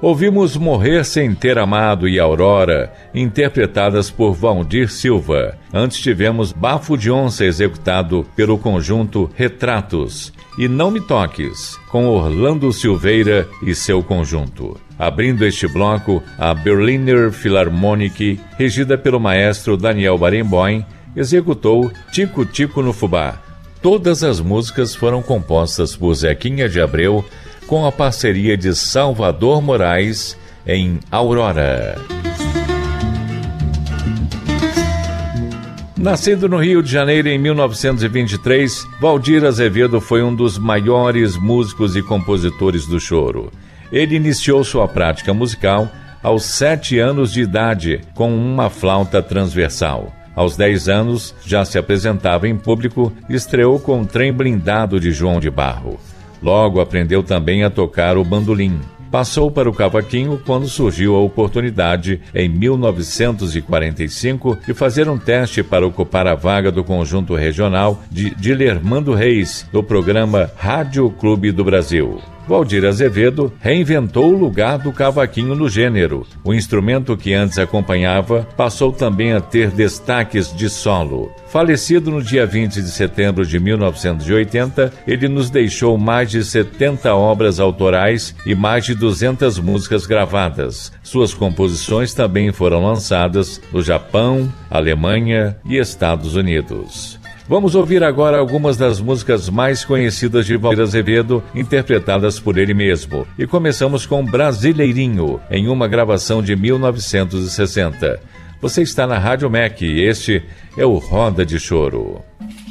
Ouvimos Morrer Sem Ter Amado e Aurora, interpretadas por Valdir Silva. Antes tivemos Bafo de Onça, executado pelo conjunto Retratos, e Não Me Toques, com Orlando Silveira e seu conjunto. Abrindo este bloco, a Berliner Philharmonic, regida pelo maestro Daniel Barenboim, executou Tico Tico no Fubá. Todas as músicas foram compostas por Zequinha de Abreu, com a parceria de Salvador Moraes em Aurora. Nascido no Rio de Janeiro em 1923, Valdir Azevedo foi um dos maiores músicos e compositores do choro. Ele iniciou sua prática musical aos 7 anos de idade, com uma flauta transversal. Aos 10 anos, já se apresentava em público e estreou com o Trem Blindado de João de Barro. Logo aprendeu também a tocar o bandolim. Passou para o cavaquinho quando surgiu a oportunidade, em 1945, de fazer um teste para ocupar a vaga do conjunto regional de Dilermando Reis, no programa Rádio Clube do Brasil. Valdir Azevedo reinventou o lugar do cavaquinho no gênero. O instrumento que antes acompanhava passou também a ter destaques de solo. Falecido no dia 20 de setembro de 1980, ele nos deixou mais de 70 obras autorais e mais de 200 músicas gravadas. Suas composições também foram lançadas no Japão, Alemanha e Estados Unidos. Vamos ouvir agora algumas das músicas mais conhecidas de Valdir Azevedo, interpretadas por ele mesmo. E começamos com Brasileirinho, em uma gravação de 1960. Você está na Rádio MEC e este é o Roda de Choro.